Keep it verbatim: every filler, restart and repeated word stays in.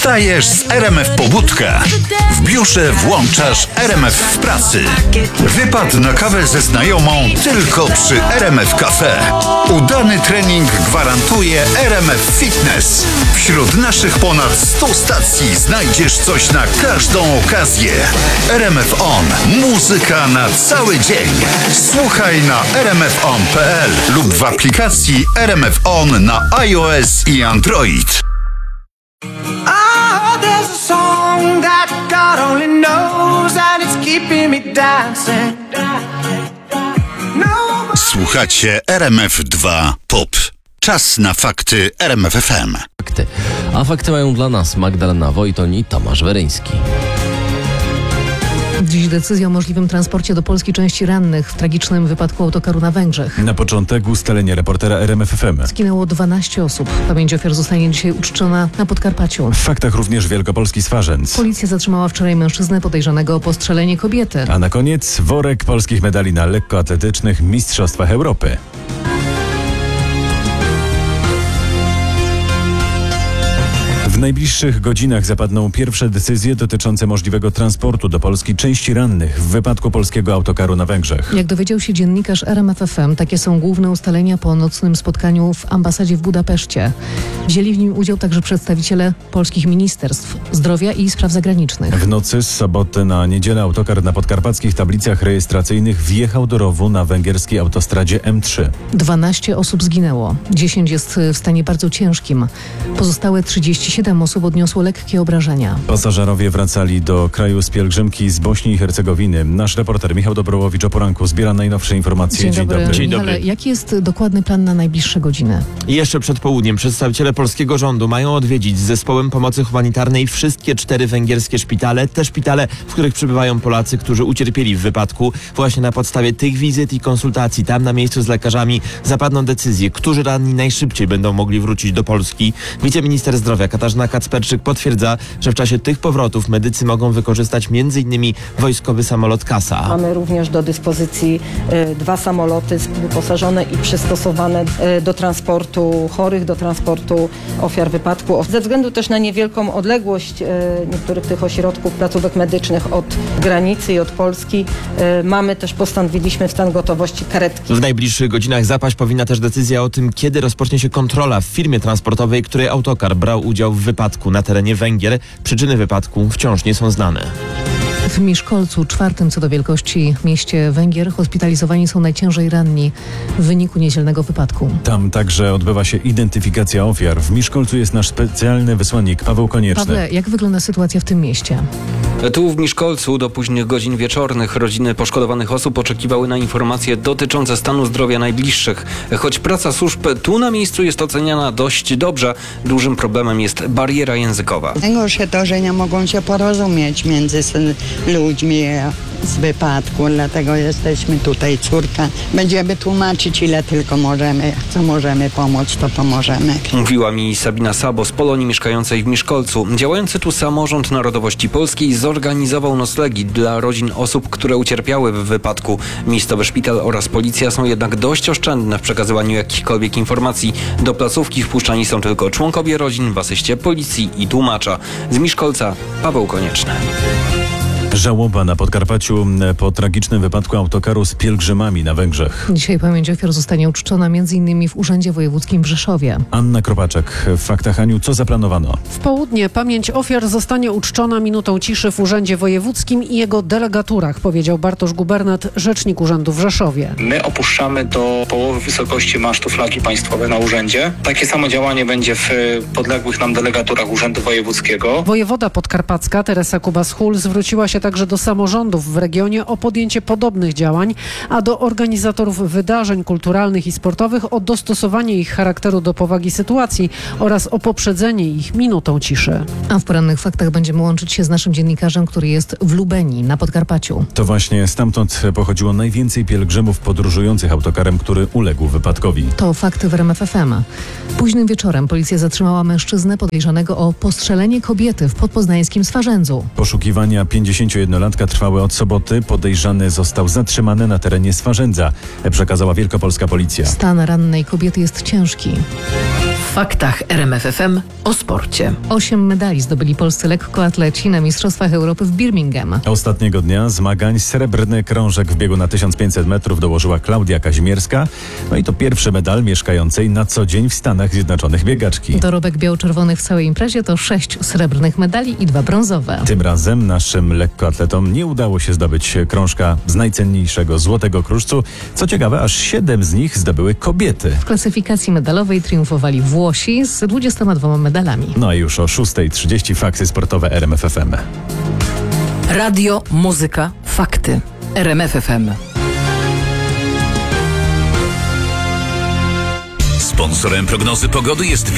Wstajesz z R M F Pobudka. W biurze włączasz R M F w pracy. Wypad na kawę ze znajomą tylko przy R M F Cafe. Udany trening gwarantuje R M F Fitness. Wśród naszych ponad stu stacji znajdziesz coś na każdą okazję. R M F On. Muzyka na cały dzień. Słuchaj na r m f on kropka p l lub w aplikacji R M F On na iOS i Android. Słuchacie R M F dwa Pop. Czas na fakty R M F F M. Fakty. A fakty mają dla nas Magdalena Wojton i Tomasz Weryński. Dziś decyzja o możliwym transporcie do Polski części rannych w tragicznym wypadku autokaru na Węgrzech. Na początek ustalenie reportera R M F F M. Zginęło dwanaście osób. Pamięć ofiar zostanie dzisiaj uczczona na Podkarpaciu. W faktach również wielkopolski Swarzędz. Policja zatrzymała wczoraj mężczyznę podejrzanego o postrzelenie kobiety. A na koniec worek polskich medali na lekkoatletycznych Mistrzostwach Europy. W najbliższych godzinach zapadną pierwsze decyzje dotyczące możliwego transportu do Polski części rannych w wypadku polskiego autokaru na Węgrzech. Jak dowiedział się dziennikarz R M F F M, takie są główne ustalenia po nocnym spotkaniu w ambasadzie w Budapeszcie. Wzięli w nim udział także przedstawiciele polskich ministerstw zdrowia i spraw zagranicznych. W nocy z soboty na niedzielę autokar na podkarpackich tablicach rejestracyjnych wjechał do rowu na węgierskiej autostradzie M trzy. dwanaście osób zginęło. dziesięć jest w stanie bardzo ciężkim. Pozostałe trzydzieści siedem osób odniosło lekkie obrażenia. Pasażerowie wracali do kraju z pielgrzymki z Bośni i Hercegowiny. Nasz reporter Michał Dobrołowicz o poranku zbiera najnowsze informacje. Dzień, Dzień dobry. dobry. Dzień Michale, dobry. jaki jest dokładny plan na najbliższe godziny? Jeszcze przed południem przedstawiciele polskiego rządu mają odwiedzić z zespołem pomocy humanitarnej wszystkie cztery węgierskie szpitale, te szpitale, w których przebywają Polacy, którzy ucierpieli w wypadku. Właśnie na podstawie tych wizyt i konsultacji tam na miejscu z lekarzami zapadną decyzje, którzy ranni najszybciej będą mogli wrócić do Polski. Wiceminister zdrowia Katarzyna Kacperczyk potwierdza, że w czasie tych powrotów medycy mogą wykorzystać między innymi wojskowy samolot Kasa. Mamy również do dyspozycji y, dwa samoloty wyposażone i przystosowane y, do transportu chorych, do transportu ofiar wypadku. Ze względu też na niewielką odległość y, niektórych tych ośrodków, placówek medycznych od granicy i od Polski, y, mamy też, postanowiliśmy w stan gotowości karetki. W najbliższych godzinach zapaść powinna też decyzja o tym, kiedy rozpocznie się kontrola w firmie transportowej, której autokar brał udział w wypadku na terenie Węgier. Przyczyny wypadku wciąż nie są znane. W Miszkolcu, czwartym co do wielkości mieście Węgier, hospitalizowani są najciężej ranni w wyniku niedzielnego wypadku. Tam także odbywa się identyfikacja ofiar. W Miszkolcu jest nasz specjalny wysłannik Paweł Konieczny. Pawle, jak wygląda sytuacja w tym mieście? Tu w Miszkolcu do późnych godzin wieczornych rodziny poszkodowanych osób oczekiwały na informacje dotyczące stanu zdrowia najbliższych. Choć praca służb tu na miejscu jest oceniana dość dobrze, dużym problemem jest bariera językowa. Najgorsze to, że nie mogą się porozumieć między ludźmi z wypadku, dlatego jesteśmy tutaj, córka. Będziemy tłumaczyć, ile tylko możemy, co możemy pomóc, to pomożemy. Mówiła mi Sabina Sabo z Polonii mieszkającej w Miszkolcu. Działający tu samorząd narodowości polskiej zorganizował noclegi dla rodzin osób, które ucierpiały w wypadku. Miejscowy szpital oraz policja są jednak dość oszczędne w przekazywaniu jakichkolwiek informacji. Do placówki wpuszczani są tylko członkowie rodzin w asyście policji i tłumacza. Z Miszkolca Paweł Konieczny. Żałoba na Podkarpaciu po tragicznym wypadku autokaru z pielgrzymami na Węgrzech. Dzisiaj pamięć ofiar zostanie uczczona m.in. w Urzędzie Wojewódzkim w Rzeszowie. Anna Kropaczek, w Faktach Aniu, co zaplanowano? W południe pamięć ofiar zostanie uczczona minutą ciszy w Urzędzie Wojewódzkim i jego delegaturach, powiedział Bartosz Gubernat, rzecznik Urzędu w Rzeszowie. My opuszczamy do połowy wysokości masztu flagi państwowej na urzędzie. Takie samo działanie będzie w podległych nam delegaturach Urzędu Wojewódzkiego. Wojewoda podkarpacka Teresa Kubas-Hul zwróciła się także do samorządów w regionie o podjęcie podobnych działań, a do organizatorów wydarzeń kulturalnych i sportowych o dostosowanie ich charakteru do powagi sytuacji oraz o poprzedzenie ich minutą ciszy. A w porannych faktach będziemy łączyć się z naszym dziennikarzem, który jest w Lubenii na Podkarpaciu. To właśnie stamtąd pochodziło najwięcej pielgrzymów podróżujących autokarem, który uległ wypadkowi. To fakty w R M F F M. Późnym wieczorem policja zatrzymała mężczyznę podejrzanego o postrzelenie kobiety w podpoznańskim Swarzędzu. Poszukiwania pięćdziesięciojednolatka trwały od soboty. Podejrzany został zatrzymany na terenie Swarzędza, przekazała wielkopolska policja. Stan rannej kobiety jest ciężki. faktach R M F F M o sporcie. Osiem medali zdobyli polscy lekkoatleci na Mistrzostwach Europy w Birmingham. Ostatniego dnia zmagań srebrny krążek w biegu na tysiąc pięćset metrów dołożyła Klaudia Kazimierska. No i to pierwszy medal mieszkającej na co dzień w Stanach Zjednoczonych biegaczki. Dorobek biało-czerwony w całej imprezie to sześć srebrnych medali i dwa brązowe. Tym razem naszym lekkoatletom nie udało się zdobyć krążka z najcenniejszego złotego kruszcu. Co ciekawe, aż siedem z nich zdobyły kobiety. W klasyfikacji medalowej triumfowali Włosi z dwudziestoma dwoma medalami. No a już o szósta trzydzieści fakty sportowe R M F F M. Radio, muzyka, fakty. R M F F M. Sponsorem prognozy pogody jest